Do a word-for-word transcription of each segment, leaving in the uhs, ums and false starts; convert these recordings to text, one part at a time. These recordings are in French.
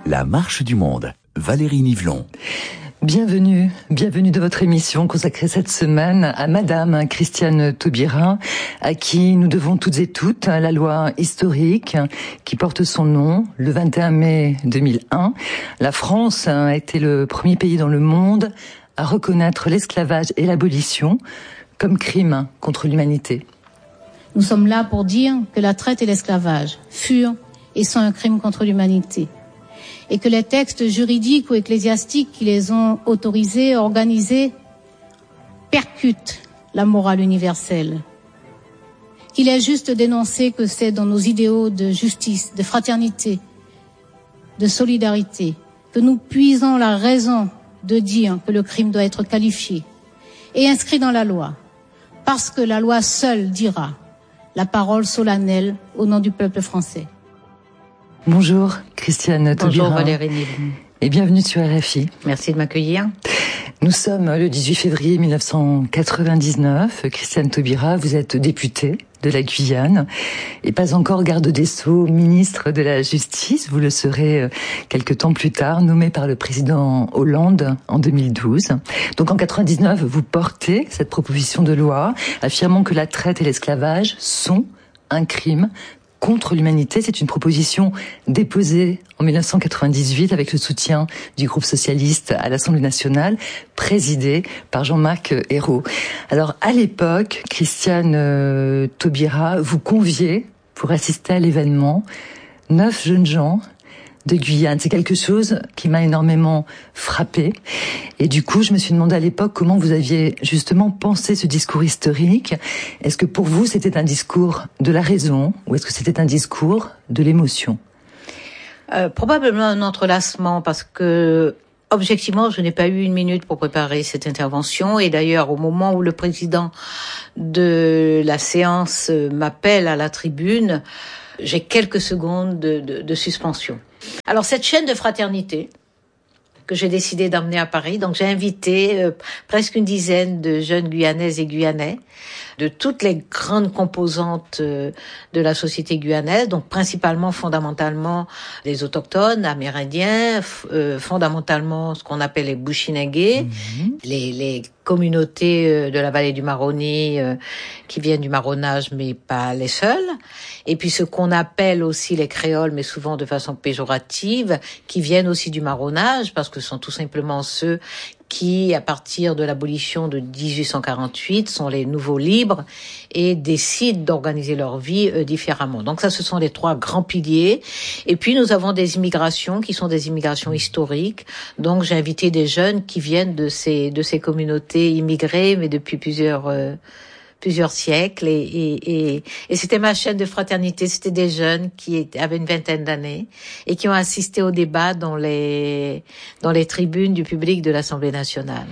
La marche du monde. Valérie Nivelon. Bienvenue, bienvenue de votre émission consacrée cette semaine à Madame Christiane Taubira, à qui nous devons toutes et toutes la loi historique qui porte son nom. Le vingt et un mai deux mille un, la France a été le premier pays dans le monde à reconnaître l'esclavage et l'abolition comme crime contre l'humanité. Nous sommes là pour dire que la traite et l'esclavage furent et sont un crime contre l'humanité. Et que les textes juridiques ou ecclésiastiques qui les ont autorisés, organisés, percutent la morale universelle. Qu'il est juste d'énoncer que c'est dans nos idéaux de justice, de fraternité, de solidarité, que nous puisons la raison de dire que le crime doit être qualifié et inscrit dans la loi, parce que la loi seule dira la parole solennelle au nom du peuple français. Bonjour Christiane Taubira. Bonjour Valérie Nivelon. Et bienvenue sur R F I. Merci de m'accueillir. Nous sommes le dix-huit février mille neuf cent quatre-vingt-dix-neuf. Christiane Taubira, vous êtes députée de la Guyane et pas encore garde des Sceaux, ministre de la Justice. Vous le serez quelque temps plus tard, nommé par le président Hollande en deux mille douze. Donc en quatre-vingt-dix-neuf, vous portez cette proposition de loi affirmant que la traite et l'esclavage sont un crime contre l'humanité. C'est une proposition déposée en mille neuf cent quatre-vingt-dix-huit avec le soutien du groupe socialiste à l'Assemblée nationale, présidé par Jean-Marc Ayrault. Alors, à l'époque, Christiane euh, Taubira, vous conviez pour assister à l'événement neuf jeunes gens de Guyane. C'est quelque chose qui m'a énormément frappée. Et du coup, je me suis demandé à l'époque comment vous aviez justement pensé ce discours historique. Est-ce que pour vous, c'était un discours de la raison ou est-ce que c'était un discours de l'émotion ? euh, Probablement un entrelacement parce que objectivement, je n'ai pas eu une minute pour préparer cette intervention. Et d'ailleurs, au moment où le président de la séance m'appelle à la tribune, j'ai quelques secondes de, de, de suspension. Alors, cette chaîne de fraternité que j'ai décidé d'emmener à Paris, donc j'ai invité euh, presque une dizaine de jeunes Guyanaises et Guyanais de toutes les grandes composantes euh, de la société guyanaise, donc principalement, fondamentalement, les autochtones, amérindiens, f- euh, fondamentalement ce qu'on appelle les Bushinengués, mmh. les, les communautés euh, de la vallée du Maroni euh, qui viennent du marronnage, mais pas les seuls, et puis ce qu'on appelle aussi les créoles, mais souvent de façon péjorative, qui viennent aussi du marronnage, parce que ce sont tout simplement ceux qui, à partir de l'abolition de dix-huit cent quarante-huit, sont les nouveaux libres et décident d'organiser leur vie euh, différemment. Donc ça, ce sont les trois grands piliers. Et puis, nous avons des immigrations qui sont des immigrations historiques. Donc, j'ai invité des jeunes qui viennent de ces, de ces communautés immigrées, mais depuis plusieurs... Euh, plusieurs siècles et, et, et, et c'était ma chaîne de fraternité. C'était des jeunes qui avaient une vingtaine d'années et qui ont assisté au débat dans les, dans les tribunes du public de l'Assemblée nationale.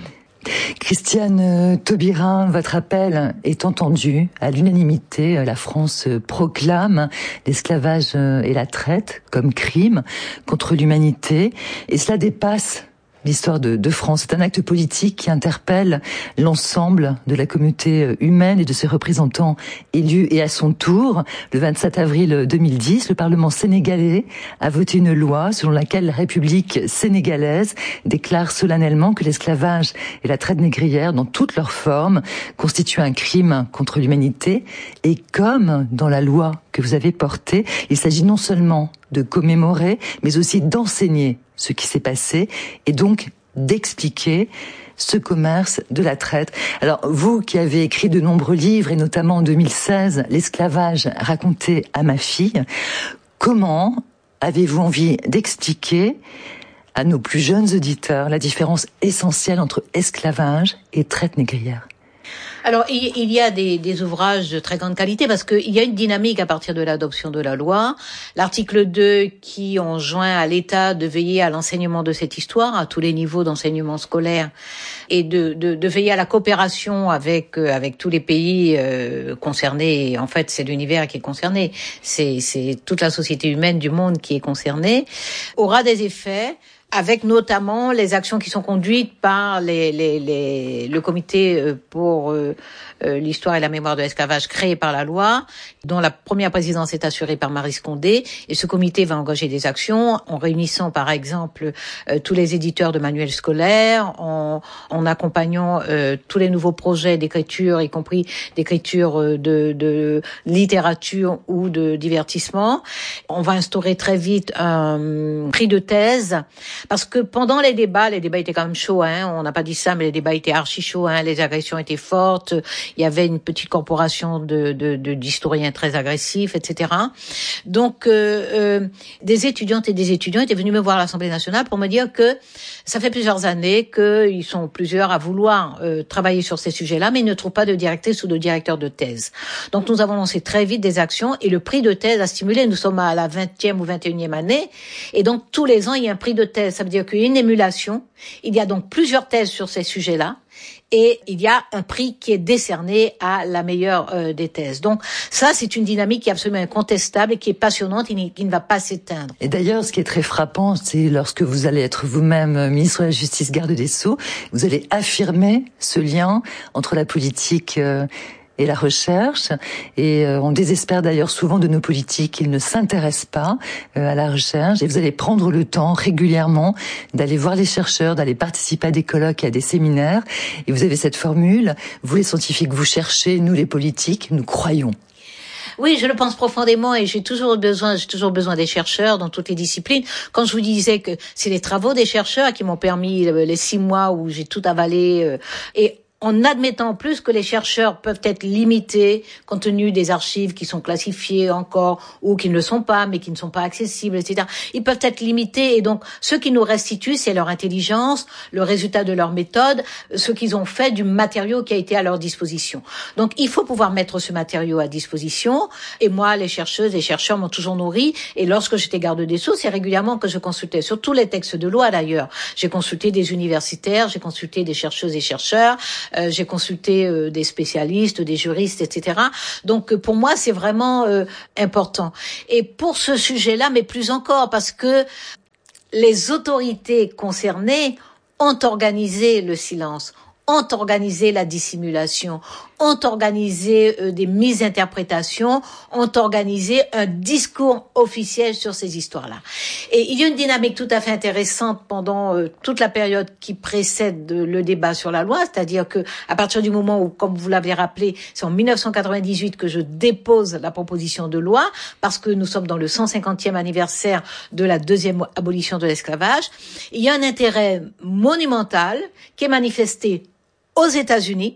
Christiane Taubira, votre appel est entendu à l'unanimité. La France proclame l'esclavage et la traite comme crime contre l'humanité et cela dépasse l'histoire de, de France. C'est un acte politique qui interpelle l'ensemble de la communauté humaine et de ses représentants élus. Et à son tour, le vingt-sept avril deux mille dix, le Parlement sénégalais a voté une loi selon laquelle la République sénégalaise déclare solennellement que l'esclavage et la traite négrière, dans toutes leurs formes, constituent un crime contre l'humanité. Et comme dans la loi que vous avez portée, il s'agit non seulement de commémorer, mais aussi d'enseigner ce qui s'est passé et donc d'expliquer ce commerce de la traite. Alors, vous qui avez écrit de nombreux livres, et notamment en deux mille seize, L'esclavage raconté à ma fille, comment avez-vous envie d'expliquer à nos plus jeunes auditeurs la différence essentielle entre esclavage et traite négrière ? Alors, il y a des, des ouvrages de très grande qualité parce qu'il y a une dynamique à partir de l'adoption de la loi. L'article deux qui enjoint à l'État de veiller à l'enseignement de cette histoire à tous les niveaux d'enseignement scolaire et de, de, de veiller à la coopération avec euh, avec tous les pays euh, concernés. En fait, c'est l'univers qui est concerné. C'est, c'est toute la société humaine du monde qui est concernée. Aura des effets avec notamment les actions qui sont conduites par les, les, les, le comité pour euh, l'histoire et la mémoire de l'esclavage créé par la loi, dont la première présidence est assurée par Maryse Condé. Et ce comité va engager des actions en réunissant, par exemple, euh, tous les éditeurs de manuels scolaires, en, en accompagnant euh, tous les nouveaux projets d'écriture, y compris d'écriture de, de littérature ou de divertissement. On va instaurer très vite un prix de thèse. Parce que pendant les débats, les débats étaient quand même chauds, hein. On n'a pas dit ça, mais les débats étaient archi chauds, hein. Les agressions étaient fortes. Il y avait une petite corporation de, de, de d'historiens très agressifs, et cetera. Donc, euh, euh, des étudiantes et des étudiants étaient venus me voir à l'Assemblée nationale pour me dire que ça fait plusieurs années qu'ils sont plusieurs à vouloir euh, travailler sur ces sujets-là, mais ils ne trouvent pas de directrice ou de directeur de thèse. Donc, nous avons lancé très vite des actions et le prix de thèse a stimulé. Nous sommes à la vingtième ou vingt et unième année, et donc tous les ans il y a un prix de thèse. Ça veut dire qu'il y a une émulation. Il y a donc plusieurs thèses sur ces sujets-là. Et il y a un prix qui est décerné à la meilleure euh, des thèses. Donc ça, c'est une dynamique qui est absolument incontestable et qui est passionnante et qui ne va pas s'éteindre. Et d'ailleurs, ce qui est très frappant, c'est lorsque vous allez être vous-même ministre de la Justice, garde des Sceaux, vous allez affirmer ce lien entre la politique euh, et la recherche. Et euh, on désespère d'ailleurs souvent de nos politiques qu'ils ne s'intéressent pas euh, à la recherche. Et vous allez prendre le temps régulièrement d'aller voir les chercheurs, d'aller participer à des colloques et à des séminaires. Et vous avez cette formule, vous les scientifiques, vous cherchez, nous les politiques, nous croyons. Oui, je le pense profondément et j'ai toujours besoin, j'ai toujours besoin des chercheurs dans toutes les disciplines. Quand je vous disais que c'est les travaux des chercheurs qui m'ont permis les six mois où j'ai tout avalé euh, et en admettant en plus que les chercheurs peuvent être limités compte tenu des archives qui sont classifiées encore ou qui ne le sont pas, mais qui ne sont pas accessibles, et cetera. Ils peuvent être limités et donc ce qui nous restitue, c'est leur intelligence, le résultat de leur méthode, ce qu'ils ont fait du matériau qui a été à leur disposition. Donc il faut pouvoir mettre ce matériau à disposition et moi, les chercheuses et chercheurs m'ont toujours nourri et lorsque j'étais garde des Sceaux, c'est régulièrement que je consultais, sur tous les textes de loi d'ailleurs. J'ai consulté des universitaires, j'ai consulté des chercheuses et chercheurs, Euh, j'ai consulté euh, des spécialistes, des juristes, et cetera. Donc, euh, pour moi, c'est vraiment euh, important. Et pour ce sujet-là, mais plus encore, parce que les autorités concernées ont organisé le silence, ont organisé la dissimulation, ont organisé euh, des misinterprétations, ont organisé un discours officiel sur ces histoires-là. Et il y a une dynamique tout à fait intéressante pendant euh, toute la période qui précède de, le débat sur la loi, c'est-à-dire que à partir du moment où, comme vous l'avez rappelé, c'est en dix-neuf cent quatre-vingt-dix-huit que je dépose la proposition de loi, parce que nous sommes dans le cent cinquantième anniversaire de la deuxième abolition de l'esclavage, il y a un intérêt monumental qui est manifesté aux États-Unis.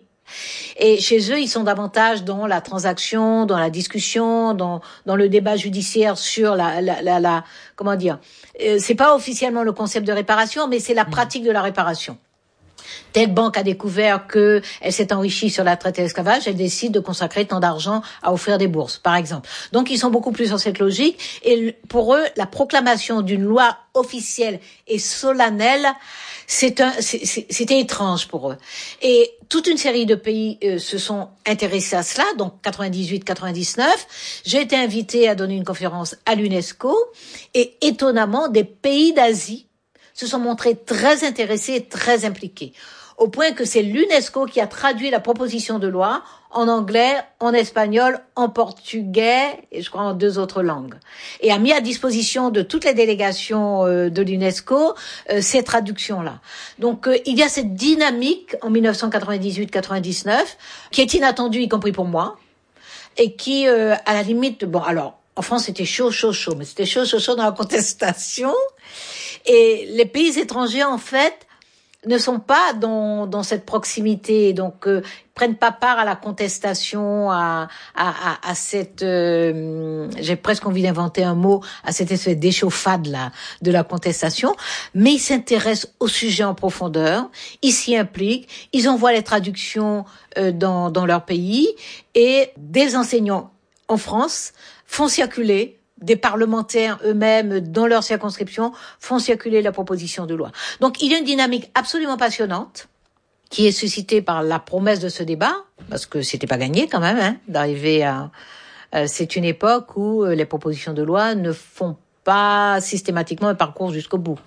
Et chez eux, ils sont davantage dans la transaction, dans la discussion, dans dans le débat judiciaire sur la la la, la comment dire. Euh, c'est pas officiellement le concept de réparation, mais c'est la pratique de la réparation. Telle banque a découvert que elle s'est enrichie sur la traite et l'esclavage, elle décide de consacrer tant d'argent à offrir des bourses, par exemple. Donc, ils sont beaucoup plus dans cette logique. Et pour eux, la proclamation d'une loi officielle et solennelle, c'est un, c'est, c'était étrange pour eux. Et toute une série de pays euh, se sont intéressés à cela, donc quatre-vingt-dix-huit quatre-vingt-dix-neuf. J'ai été invitée à donner une conférence à l'UNESCO et étonnamment, des pays d'Asie se sont montrés très intéressés et très impliqués, au point que c'est l'UNESCO qui a traduit la proposition de loi en anglais, en espagnol, en portugais et je crois en deux autres langues, et a mis à disposition de toutes les délégations euh, de l'UNESCO euh, ces traductions-là. Donc euh, il y a cette dynamique en dix-neuf cent quatre-vingt-dix-huit quatre-vingt-dix-neuf qui est inattendue, y compris pour moi, et qui, euh, à la limite, bon alors, en France c'était chaud, chaud, chaud, mais c'était chaud, chaud, chaud dans la contestation, et les pays étrangers, en fait, ne sont pas dans dans cette proximité, donc euh, prennent pas part à la contestation, à à à, à cette euh, j'ai presque envie d'inventer un mot, à cette espèce d'échauffade là de la contestation, mais ils s'intéressent au sujet en profondeur, ils s'y impliquent, ils envoient les traductions euh, dans dans leur pays et des enseignants en France font circuler, des parlementaires eux-mêmes dans leur circonscription font circuler la proposition de loi. Donc il y a une dynamique absolument passionnante qui est suscitée par la promesse de ce débat, parce que c'était pas gagné quand même, hein, d'arriver à... Euh, c'est une époque où euh, les propositions de loi ne font pas systématiquement un parcours jusqu'au bout.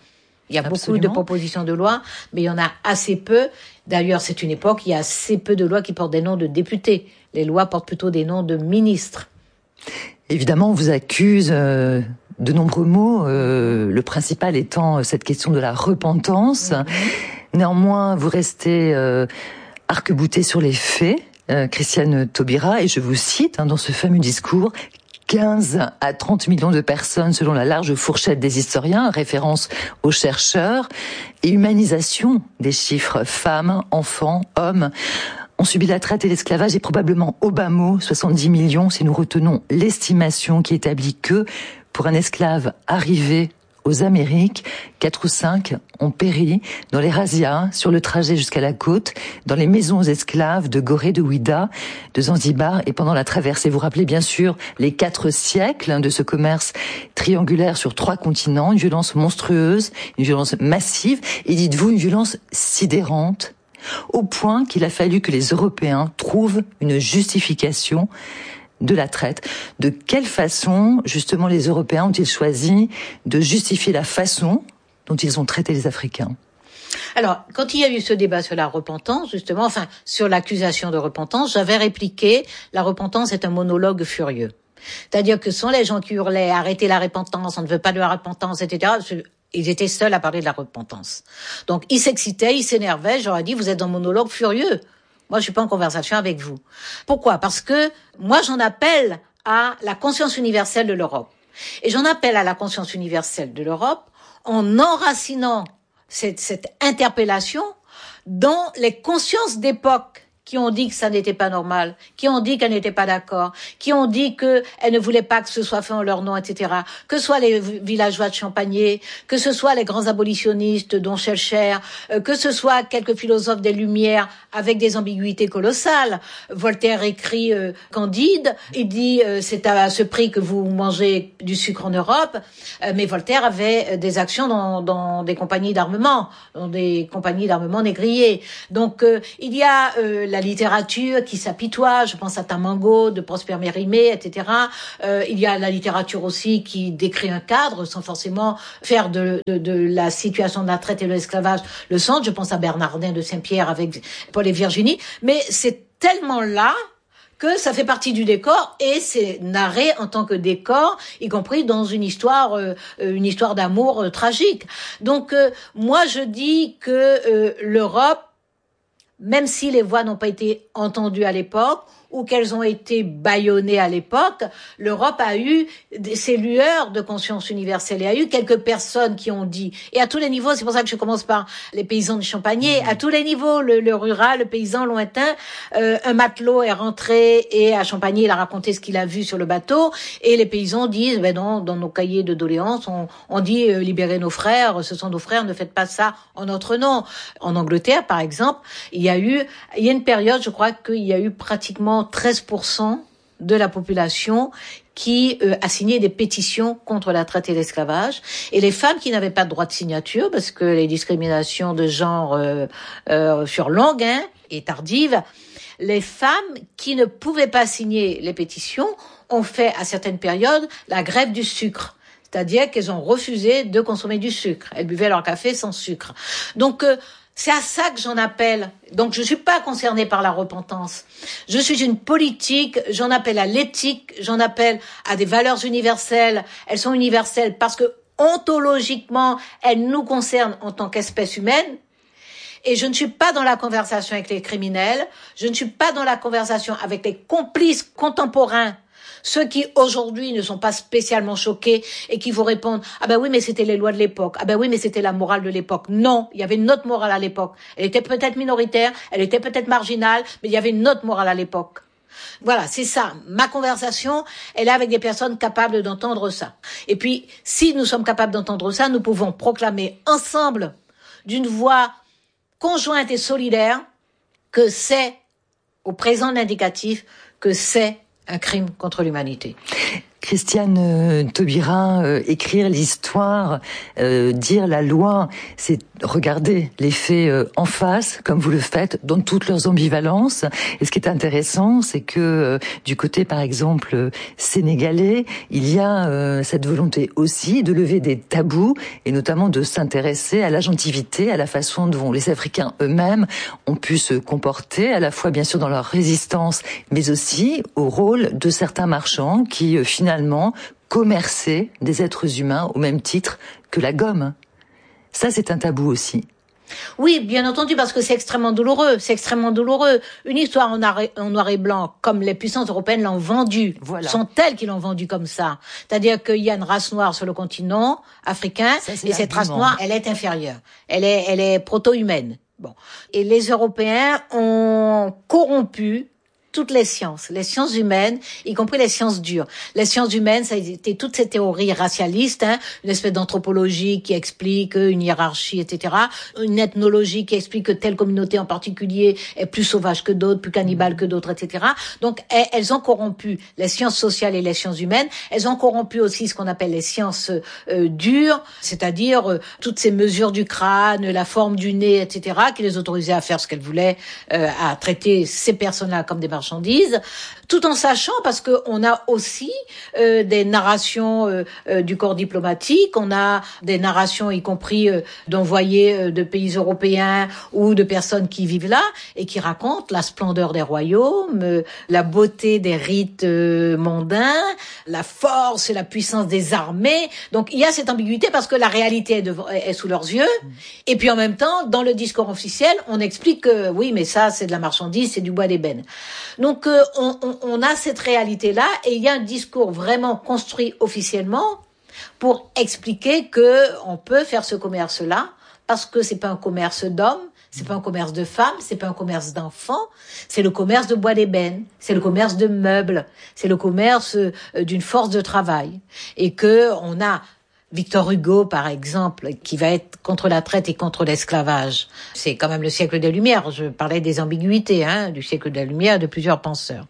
Il y a Absolument. beaucoup de propositions de loi, mais il y en a assez peu. D'ailleurs, c'est une époque, il y a assez peu de lois qui portent des noms de députés. Les lois portent plutôt des noms de ministres. Évidemment, on vous accuse euh, de nombreux mots, euh, le principal étant cette question de la repentance. Mmh. Néanmoins, vous restez euh, arc-boutée sur les faits, euh, Christiane Taubira, et je vous cite hein, dans ce fameux discours, quinze à trente millions de personnes selon la large fourchette des historiens, référence aux chercheurs, et humanisation des chiffres, femmes, enfants, hommes, ont subi la traite et l'esclavage, et probablement au bas mot, soixante-dix millions si nous retenons l'estimation qui établit que, pour un esclave arrivé aux Amériques, quatre ou cinq ont péri dans les razzias, sur le trajet jusqu'à la côte, dans les maisons aux esclaves de Gorée, de Ouida, de Zanzibar, et pendant la traversée. Vous rappelez bien sûr les quatre siècles de ce commerce triangulaire sur trois continents, une violence monstrueuse, une violence massive, et dites-vous une violence sidérante, au point qu'il a fallu que les Européens trouvent une justification de la traite. De quelle façon, justement, les Européens ont-ils choisi de justifier la façon dont ils ont traité les Africains ? Alors, quand il y a eu ce débat sur la repentance, justement, enfin, sur l'accusation de repentance, j'avais répliqué, la repentance est un monologue furieux. C'est-à-dire que ce sont les gens qui hurlaient « arrêtez la repentance, on ne veut pas de la repentance, et cetera » Ils étaient seuls à parler de la repentance. Donc, ils s'excitaient, ils s'énervaient, j'aurais dit « vous êtes en monologue furieux ». Moi, je suis pas en conversation avec vous. Pourquoi ? Parce que moi, j'en appelle à la conscience universelle de l'Europe. Et j'en appelle à la conscience universelle de l'Europe en enracinant cette, cette interpellation dans les consciences d'époque qui ont dit que ça n'était pas normal, qui ont dit qu'elles n'étaient pas d'accord, qui ont dit qu'elles ne voulaient pas que ce soit fait en leur nom, et cetera. Que ce soit les villageois de Champagné, que ce soit les grands abolitionnistes dont Schellcher, euh, que ce soit quelques philosophes des Lumières avec des ambiguïtés colossales. Voltaire écrit euh, Candide, il dit euh, c'est à ce prix que vous mangez du sucre en Europe, euh, mais Voltaire avait des actions dans, dans des compagnies d'armement, dans des compagnies d'armement négriers. Donc euh, il y a euh, la littérature qui s'apitoie, je pense à Tamango de Prosper Mérimée, et cetera. Euh, il y a la littérature aussi qui décrit un cadre sans forcément faire de, de, de la situation de la traite et de l'esclavage le centre. Je pense à Bernardin de Saint-Pierre avec Paul et Virginie. Mais c'est tellement là que ça fait partie du décor et c'est narré en tant que décor, y compris dans une histoire, euh, une histoire d'amour euh, tragique. Donc euh, moi je dis que euh, l'Europe, même si les voix n'ont pas été entendues à l'époque ou qu'elles ont été bâillonnées à l'époque, l'Europe a eu ces lueurs de conscience universelle. Il y a eu quelques personnes qui ont dit, et à tous les niveaux, c'est pour ça que je commence par les paysans de Champagné, à tous les niveaux, le, le rural, le paysan lointain, euh, un matelot est rentré et à Champagné, il a raconté ce qu'il a vu sur le bateau, et les paysans disent, ben non, dans nos cahiers de doléances, on, on dit euh, libérez nos frères, ce sont nos frères, ne faites pas ça en notre nom. En Angleterre, par exemple, il y a eu, il y a une période, je crois qu'il y a eu pratiquement treize pour cent de la population qui euh, a signé des pétitions contre la traite et l'esclavage. Et les femmes qui n'avaient pas de droit de signature, parce que les discriminations de genre euh, euh, furent longues hein, et tardives, les femmes qui ne pouvaient pas signer les pétitions ont fait à certaines périodes la grève du sucre. C'est-à-dire qu'elles ont refusé de consommer du sucre. Elles buvaient leur café sans sucre. Donc, euh, c'est à ça que j'en appelle. Donc, je suis pas concernée par la repentance. Je suis une politique, j'en appelle à l'éthique, j'en appelle à des valeurs universelles. Elles sont universelles parce que, ontologiquement, elles nous concernent en tant qu'espèce humaine. Et je ne suis pas dans la conversation avec les criminels. Je ne suis pas dans la conversation avec les complices contemporains. Ceux qui, aujourd'hui, ne sont pas spécialement choqués et qui vous répondent « Ah ben oui, mais c'était les lois de l'époque. Ah ben oui, mais c'était la morale de l'époque. » Non, il y avait une autre morale à l'époque. Elle était peut-être minoritaire, elle était peut-être marginale, mais il y avait une autre morale à l'époque. Voilà, c'est ça. Ma conversation, elle est avec des personnes capables d'entendre ça. Et puis, si nous sommes capables d'entendre ça, nous pouvons proclamer ensemble, d'une voix conjointe et solidaire, que c'est, au présent indicatif, que c'est un crime contre l'humanité. Christiane euh, Taubira, euh, écrire l'histoire, euh, dire la loi, c'est regarder les faits euh, en face, comme vous le faites, dans toutes leurs ambivalences. Et ce qui est intéressant, c'est que euh, du côté, par exemple, euh, sénégalais, il y a euh, cette volonté aussi de lever des tabous, et notamment de s'intéresser à l'agentivité, à la façon dont les Africains eux-mêmes ont pu se comporter, à la fois bien sûr dans leur résistance, mais aussi au rôle de certains marchands qui euh, finalement finalement commercer des êtres humains au même titre que la gomme. Ça, c'est un tabou aussi. Oui, bien entendu, parce que c'est extrêmement douloureux. C'est extrêmement douloureux. Une histoire en, noir et, en noir et blanc, comme les puissances européennes l'ont vendue, voilà. Sont elles qui l'ont vendue comme ça. C'est-à-dire qu'il y a une race noire sur le continent africain, ça, et cette race noire, elle est inférieure. Elle est, elle est proto-humaine. Bon. Et les Européens ont corrompu toutes les sciences, les sciences humaines, y compris les sciences dures. Les sciences humaines, ça a été toutes ces théories racialistes, hein, une espèce d'anthropologie qui explique une hiérarchie, et cetera. Une ethnologie qui explique que telle communauté en particulier est plus sauvage que d'autres, plus cannibale que d'autres, et cetera. Donc, elles ont corrompu les sciences sociales et les sciences humaines. Elles ont corrompu aussi ce qu'on appelle les sciences euh, dures, c'est-à-dire euh, toutes ces mesures du crâne, la forme du nez, et cetera, qui les autorisaient à faire ce qu'elles voulaient, euh, à traiter ces personnes-là comme des marchandises, tout en sachant, parce que on a aussi euh, des narrations euh, euh, du corps diplomatique, on a des narrations y compris euh, d'envoyés euh, de pays européens ou de personnes qui vivent là et qui racontent la splendeur des royaumes, euh, la beauté des rites euh, mondains, la force et la puissance des armées. Donc il y a cette ambiguïté parce que la réalité est, devant, est sous leurs yeux. Et puis en même temps, dans le discours officiel, on explique que oui, mais ça c'est de la marchandise, c'est du bois d'ébène. Donc euh, on, on, on a cette réalité-là et il y a un discours vraiment construit officiellement pour expliquer que on peut faire ce commerce-là parce que c'est pas un commerce d'hommes, c'est pas un commerce de femmes, c'est pas un commerce d'enfants, c'est le commerce de bois d'ébène, c'est le commerce de meubles, c'est le commerce euh, d'une force de travail et que on a Victor Hugo, par exemple, qui va être contre la traite et contre l'esclavage. C'est quand même le siècle des Lumières. Je parlais des ambiguïtés, hein, du siècle des Lumières de plusieurs penseurs.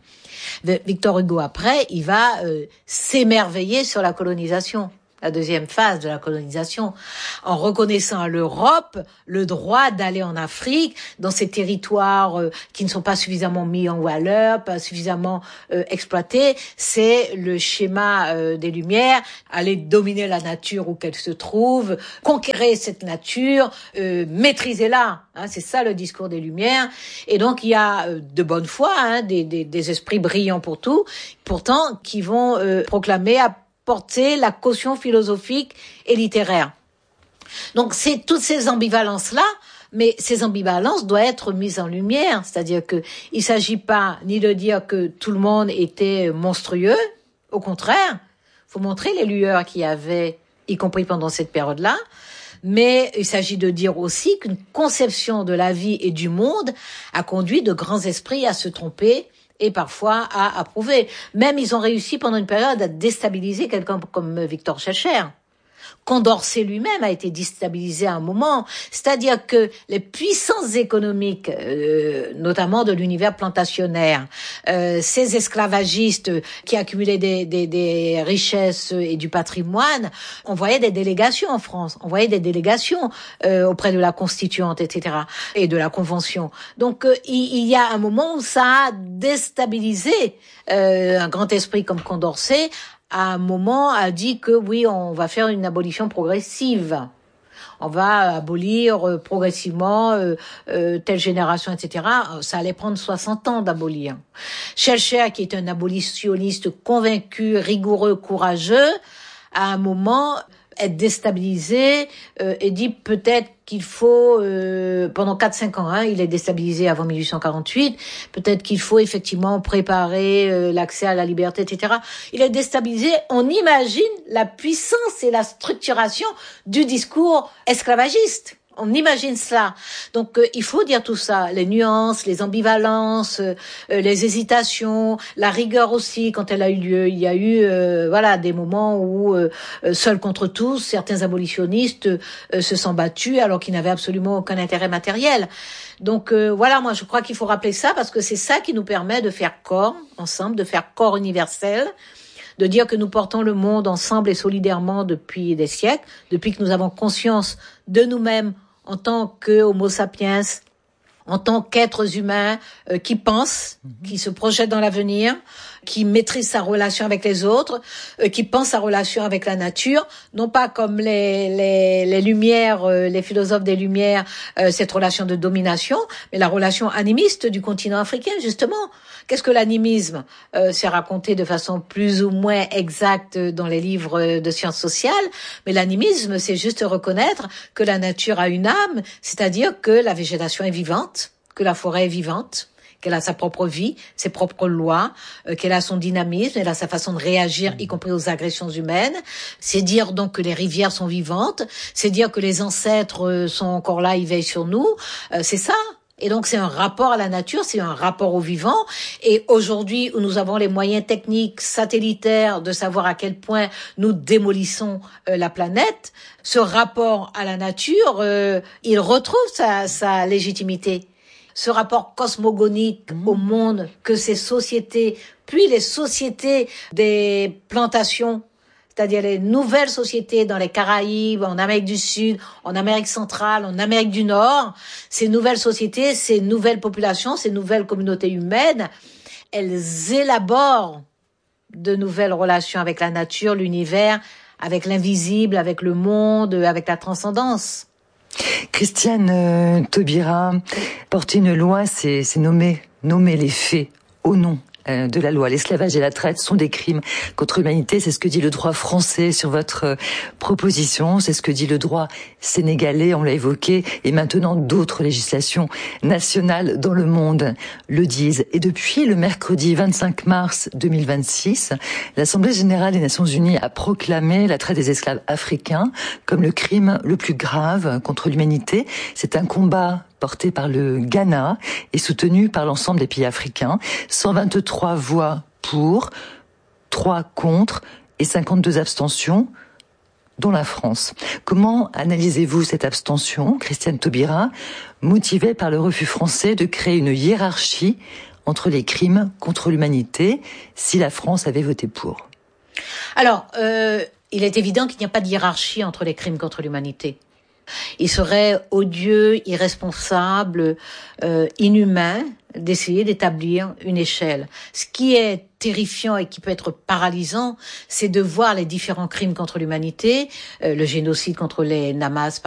Victor Hugo, après, il va euh, s'émerveiller sur la colonisation, la deuxième phase de la colonisation, en reconnaissant à l'Europe le droit d'aller en Afrique, dans ces territoires euh, qui ne sont pas suffisamment mis en valeur, pas suffisamment euh, exploités. C'est le schéma euh, des Lumières, aller dominer la nature où qu'elle se trouve, conquérir cette nature, euh, maîtriser-la. Hein, c'est ça le discours des Lumières. Et donc il y a euh, de bonne foi, hein, des, des, des esprits brillants pour tout, pourtant qui vont euh, proclamer à porter la caution philosophique et littéraire. Donc c'est toutes ces ambivalences-là, mais ces ambivalences doivent être mises en lumière, c'est-à-dire que il s'agit pas ni de dire que tout le monde était monstrueux, au contraire, faut montrer les lueurs qu'il y avait, y compris pendant cette période-là, mais il s'agit de dire aussi qu'une conception de la vie et du monde a conduit de grands esprits à se tromper et parfois à approuver. Même ils ont réussi pendant une période à déstabiliser quelqu'un comme Victor Schœlcher. Condorcet lui-même a été déstabilisé à un moment. C'est-à-dire que les puissances économiques, euh, notamment de l'univers plantationnaire, euh, ces esclavagistes qui accumulaient des, des, des richesses et du patrimoine, on voyait des délégations en France, on voyait des délégations euh, auprès de la Constituante, et cetera, et de la Convention. Donc euh, il, il y a un moment où ça a déstabilisé euh, un grand esprit comme Condorcet, à un moment a dit que oui, on va faire une abolition progressive. On va abolir euh, progressivement euh, euh, telle génération, et cetera. Ça allait prendre soixante ans d'abolir. Schœlcher, qui est un abolitionniste convaincu, rigoureux, courageux, à un moment est déstabilisé euh, et dit peut-être qu'il faut, euh, pendant quatre cinq ans, hein, il est déstabilisé avant dix-huit cent quarante-huit, peut-être qu'il faut effectivement préparer euh, l'accès à la liberté, et cetera. Il est déstabilisé, on imagine la puissance et la structuration du discours esclavagiste. On imagine cela. Donc euh, il faut dire tout ça, les nuances, les ambivalences, euh, les hésitations, la rigueur aussi quand elle a eu lieu. Il y a eu euh, voilà des moments où euh, seuls contre tous, certains abolitionnistes euh, se sont battus alors qu'ils n'avaient absolument aucun intérêt matériel. Donc euh, voilà, moi je crois qu'il faut rappeler ça parce que c'est ça qui nous permet de faire corps ensemble, de faire corps universel, de dire que nous portons le monde ensemble et solidairement depuis des siècles, depuis que nous avons conscience de nous-mêmes en tant que Homo sapiens, en tant qu'êtres humains euh, qui pensent, qui se projettent dans l'avenir, qui maîtrisent sa relation avec les autres, euh, qui pensent sa relation avec la nature, non pas comme les les, les Lumières, euh, les philosophes des Lumières, euh, cette relation de domination, mais la relation animiste du continent africain, justement. Qu'est-ce que l'animisme ? euh, C'est raconté de façon plus ou moins exacte dans les livres de sciences sociales, mais l'animisme, c'est juste reconnaître que la nature a une âme, c'est-à-dire que la végétation est vivante, que la forêt est vivante, qu'elle a sa propre vie, ses propres lois, euh, qu'elle a son dynamisme, elle a sa façon de réagir, y compris aux agressions humaines. C'est dire donc que les rivières sont vivantes, c'est dire que les ancêtres sont encore là, ils veillent sur nous, euh, c'est ça. Et donc c'est un rapport à la nature, c'est un rapport au vivant. Et aujourd'hui où nous avons les moyens techniques satellitaires de savoir à quel point nous démolissons euh, la planète, ce rapport à la nature, euh, il retrouve sa, sa légitimité. Ce rapport cosmogonique mmh. au monde que ces sociétés, puis les sociétés des plantations, c'est-à-dire les nouvelles sociétés dans les Caraïbes, en Amérique du Sud, en Amérique centrale, en Amérique du Nord, ces nouvelles sociétés, ces nouvelles populations, ces nouvelles communautés humaines, elles élaborent de nouvelles relations avec la nature, l'univers, avec l'invisible, avec le monde, avec la transcendance. Christiane euh, Taubira, porter une loi, c'est, c'est nommer, nommer les faits au nom de la loi. L'esclavage et la traite sont des crimes contre l'humanité. C'est ce que dit le droit français sur votre proposition. C'est ce que dit le droit sénégalais, on l'a évoqué, et maintenant d'autres législations nationales dans le monde le disent. Et depuis le mercredi vingt-cinq mars deux mille vingt-six, l'Assemblée générale des Nations unies a proclamé la traite des esclaves africains comme le crime le plus grave contre l'humanité. C'est un combat porté par le Ghana et soutenu par l'ensemble des pays africains. cent vingt-trois voix pour, trois contre et cinquante-deux abstentions, dont la France. Comment analysez-vous cette abstention, Christiane Taubira, motivée par le refus français de créer une hiérarchie entre les crimes contre l'humanité, si la France avait voté pour ? Alors, euh, il est évident qu'il n'y a pas de hiérarchie entre les crimes contre l'humanité. Il serait odieux, irresponsable, euh, inhumain d'essayer d'établir une échelle. Ce qui est terrifiant et qui peut être paralysant, c'est de voir les différents crimes contre l'humanité, euh, le génocide contre les Namas